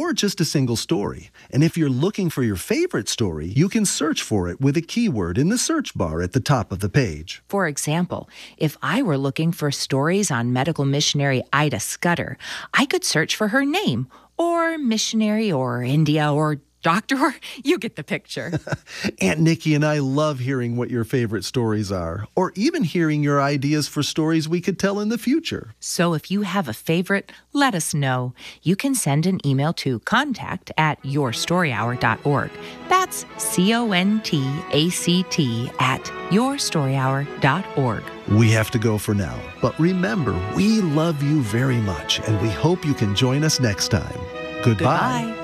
or just a single story. And if you're looking for your favorite story, you can search for it with a keyword in the search bar at the top of the page. For example, if I were looking for stories on medical missionary Ida Scudder, I could search for her name, or missionary, or India, or doctor, or you get the picture. Aunt Nikki and I love hearing what your favorite stories are, or even hearing your ideas for stories we could tell in the future. So if you have a favorite, let us know. You can send an email to contact@yourstoryhour.org. That's contact@yourstoryhour.org. We have to go for now, but remember, we love you very much, and we hope you can join us next time. Goodbye.